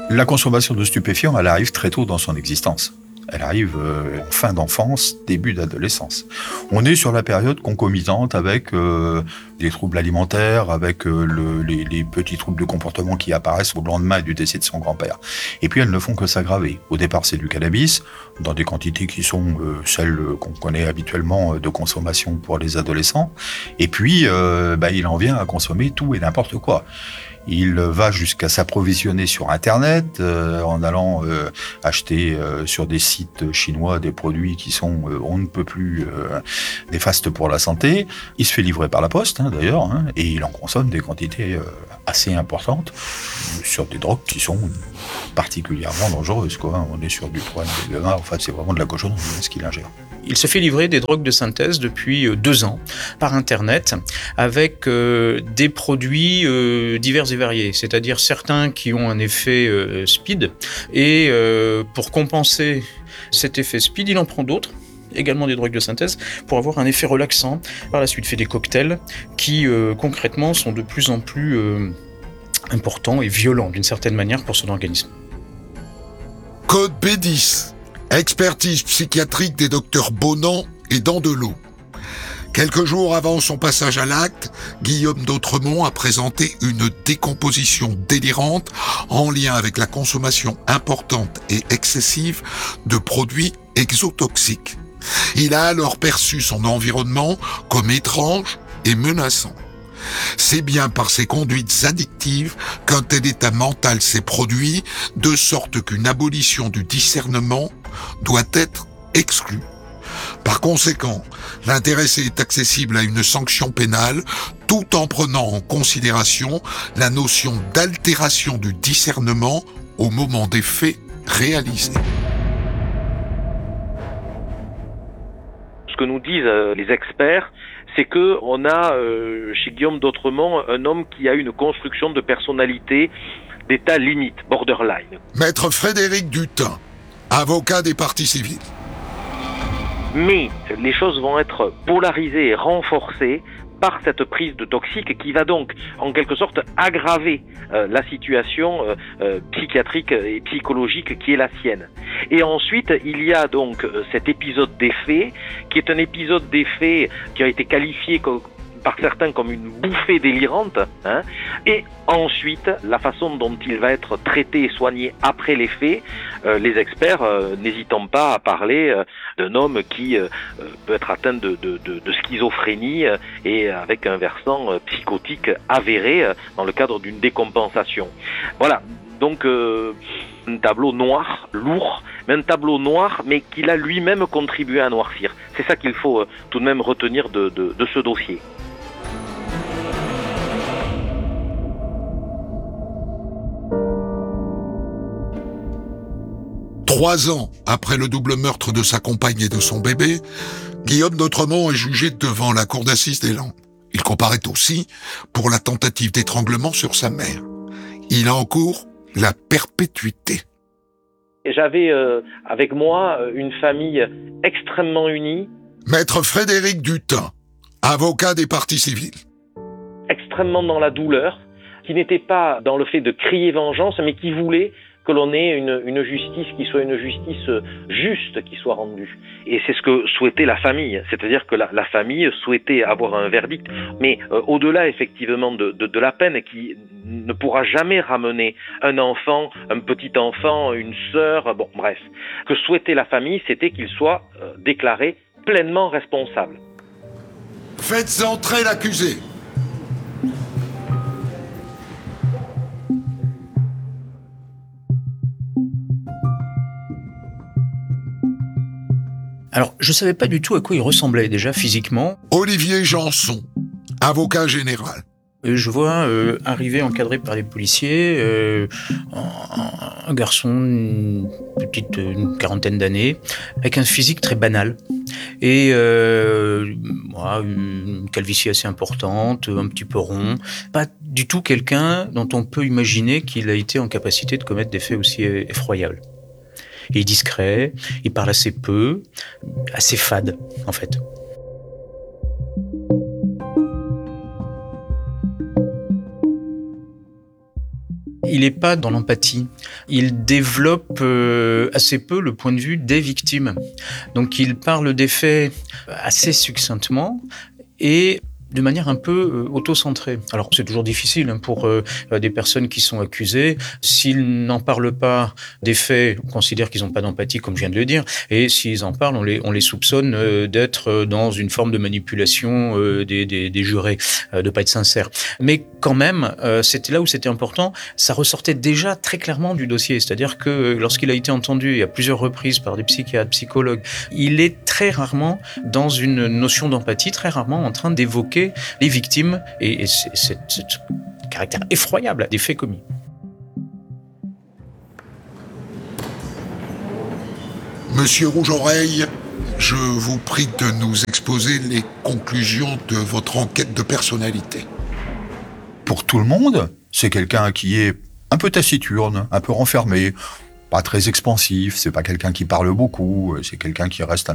La consommation de stupéfiants, elle arrive très tôt dans son existence. Elle arrive en fin d'enfance, début d'adolescence. On est sur la période concomitante avec les troubles alimentaires, avec les petits troubles de comportement qui apparaissent au lendemain du décès de son grand-père. Et puis elles ne font que s'aggraver. Au départ, c'est du cannabis, dans des quantités qui sont celles qu'on connaît habituellement de consommation pour les adolescents. Et puis, il en vient à consommer tout et n'importe quoi. Il va jusqu'à s'approvisionner sur Internet, en allant acheter sur des sites chinois des produits qui sont on ne peut plus néfastes pour la santé. Il se fait livrer par la poste, d'ailleurs, et il en consomme des quantités assez importantes sur des drogues qui sont particulièrement dangereuses, quoi. On est sur du 3 mg, enfin c'est vraiment de la cochonnerie ce qu'il ingère. Il se fait livrer des drogues de synthèse depuis 2 ans par Internet avec des produits divers et variés, c'est-à-dire certains qui ont un effet speed et pour compenser cet effet speed, il en prend d'autres, également des drogues de synthèse, pour avoir un effet relaxant. Par la suite, fait des cocktails qui concrètement sont de plus en plus importants et violents d'une certaine manière pour son organisme. Code B10. Expertise psychiatrique des docteurs Bonan et Dandelot. Quelques jours avant son passage à l'acte, Guillaume d'Autremont a présenté une décomposition délirante en lien avec la consommation importante et excessive de produits exotoxiques. Il a alors perçu son environnement comme étrange et menaçant. C'est bien par ses conduites addictives qu'un tel état mental s'est produit, de sorte qu'une abolition du discernement doit être exclue. Par conséquent, l'intéressé est accessible à une sanction pénale tout en prenant en considération la notion d'altération du discernement au moment des faits réalisés. Ce que nous disent les experts, c'est qu'on a chez Guillaume d'Autremont un homme qui a une construction de personnalité d'état limite, borderline. Maître Frédéric Dutin, avocat des parties civiles. Mais les choses vont être polarisées et renforcées par cette prise de toxiques qui va donc en quelque sorte aggraver la situation psychiatrique et psychologique qui est la sienne. Et ensuite, il y a donc cet épisode des faits, qui est un épisode des faits qui a été qualifié par certains comme une bouffée délirante, et ensuite la façon dont il va être traité et soigné après les faits, les experts n'hésitant pas à parler d'un homme qui peut être atteint de schizophrénie et avec un versant psychotique avéré dans le cadre d'une décompensation. Voilà, donc un tableau noir, lourd, mais un tableau noir, mais qu'il a lui-même contribué à noircir. C'est ça qu'il faut tout de même retenir de ce dossier. Trois ans après le double meurtre de sa compagne et de son bébé, Guillaume d'Autremont est jugé devant la cour d'assises des Landes. Il comparaît aussi pour la tentative d'étranglement sur sa mère. Il encourt la perpétuité. J'avais avec moi une famille extrêmement unie. Maître Frédéric Dutin, avocat des parties civiles. Extrêmement dans la douleur, qui n'était pas dans le fait de crier vengeance, mais qui voulait que l'on ait une justice qui soit une justice juste qui soit rendue. Et c'est ce que souhaitait la famille, c'est-à-dire que la famille souhaitait avoir un verdict, mais au-delà effectivement de la peine qui ne pourra jamais ramener un enfant, un petit enfant, une sœur, bon bref. Ce que souhaitait la famille, c'était qu'il soit déclaré pleinement responsable. Faites entrer l'accusé. Alors, je savais pas du tout à quoi il ressemblait déjà physiquement. Olivier Janson, avocat général. Je vois arriver encadré par les policiers un garçon, une quarantaine d'années, avec un physique très banal et une calvitie assez importante, un petit peu rond. Pas du tout quelqu'un dont on peut imaginer qu'il a été en capacité de commettre des faits aussi effroyables. Il est discret, il parle assez peu, assez fade en fait. Il n'est pas dans l'empathie. Il développe assez peu le point de vue des victimes. Donc il parle des faits assez succinctement et de manière un peu auto-centrée. Alors c'est toujours difficile pour des personnes qui sont accusées. S'ils n'en parlent pas des faits, on considère qu'ils n'ont pas d'empathie, comme je viens de le dire, et s'ils en parlent, on les soupçonne d'être dans une forme de manipulation des jurés, de pas être sincères. Mais quand même, c'était là où c'était important, ça ressortait déjà très clairement du dossier. C'est-à-dire que lorsqu'il a été entendu à plusieurs reprises par des psychiatres, psychologues, il est très rarement dans une notion d'empathie, très rarement en train d'évoquer les victimes et ce caractère effroyable des faits commis. Monsieur Rouge-Oreille, je vous prie de nous exposer les conclusions de votre enquête de personnalité. Pour tout le monde, c'est quelqu'un qui est un peu taciturne, un peu renfermé, pas très expansif, c'est pas quelqu'un qui parle beaucoup, c'est quelqu'un qui reste